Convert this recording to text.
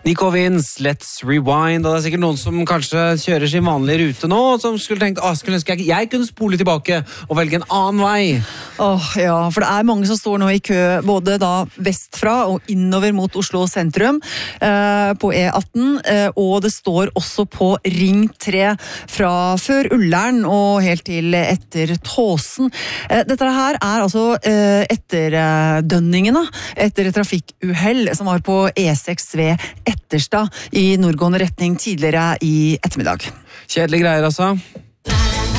Nico Vins, Let's Rewind, og det sikkert noen som kanskje kjører sin vanlige rute nå, som skulle tenkt, skulle ønske jeg kunne spole tilbake og velge en annen vei. Ja, for det mange som står nå i kø, både da vestfra og innover mot Oslo sentrum, på E18, og det står også på Ring 3 fra før Ullern og helt til etter Tåsen. Dette her altså etterdønningene etter trafikkuhell som var på E6 ved Etterstad i nordgående retning tidligere i ettermiddag. Kjedelige greier altså.